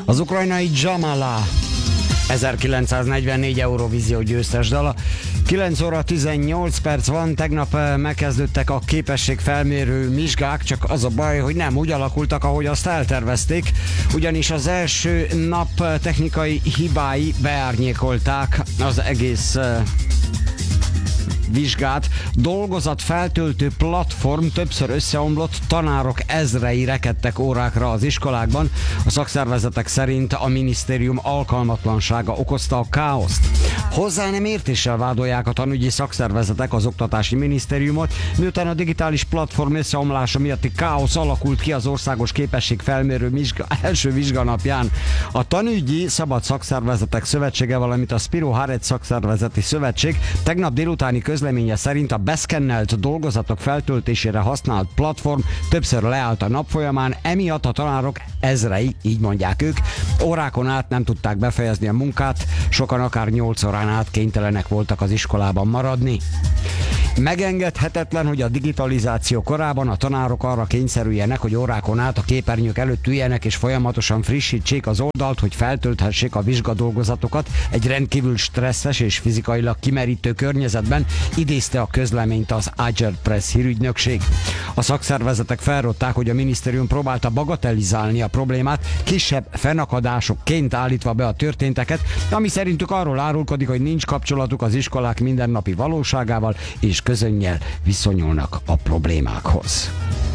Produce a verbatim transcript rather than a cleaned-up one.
Az ukrajnai Jamala ezerkilencszáznegyvennégy Eurovízió győztes dala. kilenc óra tizennyolc perc van, tegnap megkezdődtek a képességfelmérő vizsgák, csak az a baj, hogy nem úgy alakultak, ahogy azt eltervezték, ugyanis az első nap technikai hibái beárnyékolták az egész vizsgát. Dolgozat feltöltő platform többször összeomlott, tanárok ezrei rekedtek órákra az iskolákban. A szakszervezetek szerint a minisztérium alkalmatlansága okozta a káoszt. Hozzá nem értéssel vádolják a tanügyi szakszervezetek az oktatási minisztériumot, miután a digitális platform összeomlása miatti káosz alakult ki az országos képességfelmérő vizsga, első vizsganapján. A tanügyi szabad szakszervezetek szövetsége, valamint a Spiro Haret szakszervezeti szövetség tegnap délutáni közleménye szerint a beszkennelt dolgozatok feltöltésére használt platform többször leállt a nap folyamán, emiatt a tanárok ezrei, így mondják ők, órákon át nem tudták befejezni a munkát, sokan akár nyolc órán át kénytelenek voltak az iskolában maradni. Megengedhetetlen, hogy a digitalizáció korában a tanárok arra kényszerüljenek, hogy órákon át a képernyők előtt üljenek és folyamatosan frissítsék az oldalt, hogy feltölthessék a vizsgadolgozatokat egy rendkívül stresszes és fizikailag kimerítő környezetben, idézte a közleményt az Agile Press hírügynökség. A szakszervezetek felrották, hogy a minisztérium próbálta bagatelizálni a problémát, kisebb fennakadásokként állítva be a történteket, ami szerintük arról árulkodik, hogy nincs kapcsolatuk az iskolák mindennapi valóságával, és közönnyel viszonyulnak a problémákhoz.